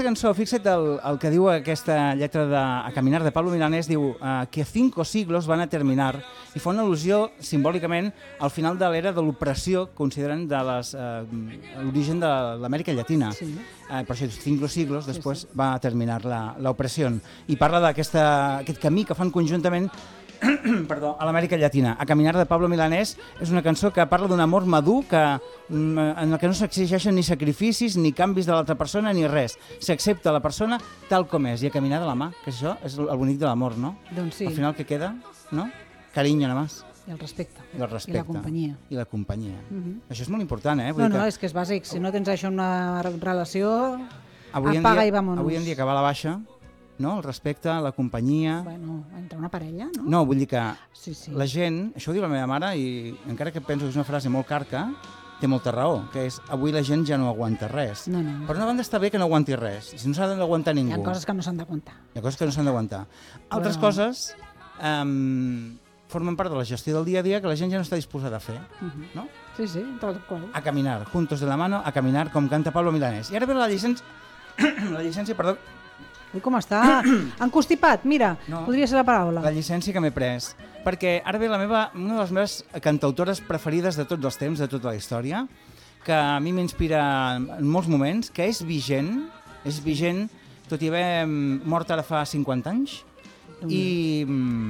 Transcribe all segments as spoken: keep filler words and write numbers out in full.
aquesta cançó, fixa't el, el que diu aquesta lletra de A caminar de Pablo Milanés, diu uh, que cinco siglos van a terminar, i fa una al·lusió simbòlicament al final de l'era de l'opressió, considerant de les, uh, l'origen de l'Amèrica Llatina. Sí. Uh, per això, cinco siglos, després sí, sí. va terminar l'opressió. I parla d'aquest camí que fan conjuntament perdó, a l'Amèrica Llatina. A caminar de Pablo Milanés és una cançó que parla d'un amor madur que, en el que no s'exigeixen ni sacrificis, ni canvis de l'altra persona, ni res. S'accepta la persona tal com és i a caminar de la mà, que això és el bonic de l'amor, no? Doncs sí. Al final què queda? No? Carinyo, nada más. I el respecte. I el respecte. I la companyia. I la companyia. Uh -huh. Això és molt important, eh? Vull no, dir no, que... és que és bàsic. Si no tens això en una relació, avui apaga dia, i vámonos. Avui en dia que va a la baixa, no? El respecte, la companyia... Bueno, entre una parella, no? No, vull dir que sí, sí. la gent, això ho diu la meva mare i encara que penso que és una frase molt carca, té molta raó, que és avui la gent ja no aguanta res. No, no. Per una banda està bé que no aguanti res, si no s'ha d'aguantar ningú. Hi ha coses que no s'han d'aguantar. Hi ha coses que no s'han d'aguantar. Altres Però... coses um, formen part de la gestió del dia a dia que la gent ja no està disposada a fer, uh -huh. no? Sí, sí, tal qual. A caminar, juntos de la mano, a caminar, com canta Pablo Milanés. I ara ve la llicència... la llicència, perdó... Ui, com està? Encostipat, mira, no, podria ser la paraula. La llicència que m'he pres. Perquè ara ve la meva, una de les meves cantautores preferides de tots els temps, de tota la història, que a mi m'inspira en molts moments, que és vigent, és vigent, tot i haver mort ara fa cinquanta anys, mm. i,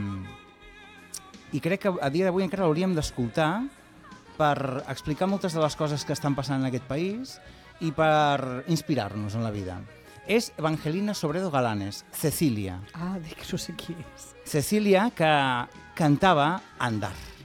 i crec que a dia d'avui encara l'hauríem d'escoltar per explicar moltes de les coses que estan passant en aquest país i per inspirar-nos en la vida. És Evangelina Sobredo Galanes, Cecilia. Ah, dic que no sé qui és. Cecilia, que cantava Andar.